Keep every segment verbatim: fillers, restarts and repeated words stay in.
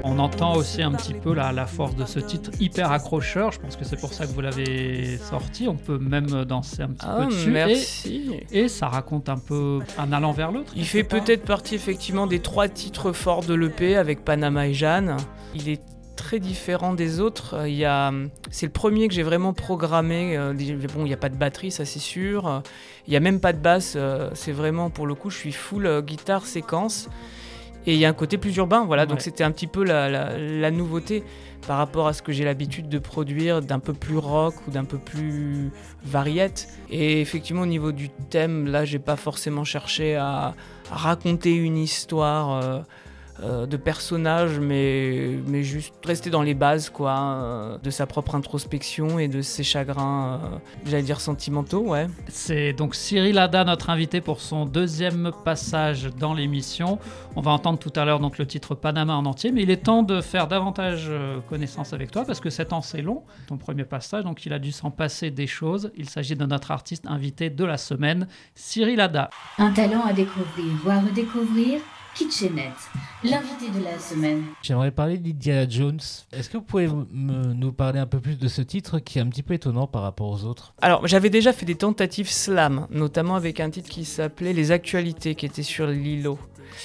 On entend aussi un petit peu la, la force de ce titre, hyper accrocheur. Je pense que c'est pour ça que vous l'avez sorti. On peut même danser un petit ah, peu dessus. Merci. Et, et ça raconte un peu un allant vers l'autre. Il fait peut-être partie effectivement des trois titres forts de l'E P avec Panama et Jeanne. Il est très différent des autres. Il y a, c'est le premier que j'ai vraiment programmé. Bon, il n'y a pas de batterie, ça c'est sûr. Il n'y a même pas de basse. C'est vraiment, pour le coup, je suis full guitare séquence. Et il y a un côté plus urbain, voilà. Ouais. Donc c'était un petit peu la, la, la nouveauté par rapport à ce que j'ai l'habitude de produire, d'un peu plus rock ou d'un peu plus variette. Et effectivement, au niveau du thème, là, j'ai pas forcément cherché à, à raconter une histoire euh, euh, de personnage, mais, mais juste rester dans les bases, quoi, euh, de sa propre introspection et de ses chagrins, euh, j'allais dire sentimentaux, ouais. C'est donc Cyril Hada, notre invité pour son deuxième passage dans l'émission. On va entendre tout à l'heure donc le titre Panama en entier, mais il est temps de faire davantage connaissance avec toi parce que sept ans c'est long, ton premier passage, donc il a dû s'en passer des choses. Il s'agit de notre artiste invité de la semaine, Cyril Hada. Un talent à découvrir ou à redécouvrir, Kitchenette, l'invité de la semaine. J'aimerais parler d'Indiana Jones. Est-ce que vous pouvez m- nous parler un peu plus de ce titre qui est un petit peu étonnant par rapport aux autres ? Alors, j'avais déjà fait des tentatives slam, notamment avec un titre qui s'appelait Les Actualités, qui était sur Lilo.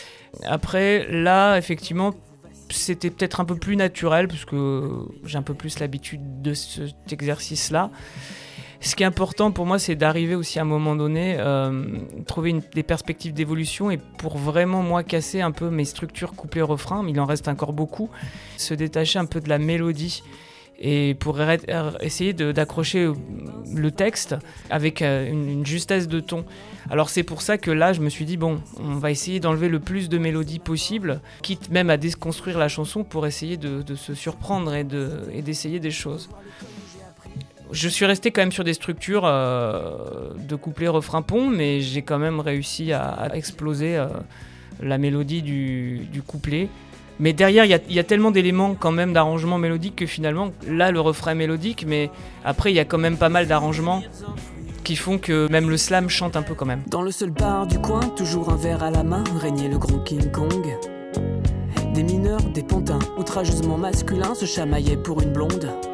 Après, là, effectivement, c'était peut-être un peu plus naturel, puisque j'ai un peu plus l'habitude de cet exercice-là. Ce qui est important pour moi, c'est d'arriver aussi à un moment donné, euh, trouver une, des perspectives d'évolution et pour vraiment, moi, casser un peu mes structures couplet-refrain, mais il en reste encore beaucoup, se détacher un peu de la mélodie et pour er- essayer de, d'accrocher le texte avec une, une justesse de ton. Alors c'est pour ça que là, je me suis dit, bon, on va essayer d'enlever le plus de mélodies possible, quitte même à déconstruire la chanson pour essayer de, de se surprendre et, de, et d'essayer des choses. Je suis resté quand même sur des structures euh, de couplet, refrain, pont, mais j'ai quand même réussi à, à exploser euh, la mélodie du, du couplet. Mais derrière, il y, y a tellement d'éléments quand même d'arrangement mélodique que finalement, là, le refrain est mélodique, mais après, il y a quand même pas mal d'arrangements qui font que même le slam chante un peu quand même. Dans le seul bar du coin, toujours un verre à la main, régnait le grand King Kong. Des mineurs, des pantins, outrageusement masculins se chamaillaient pour une blonde.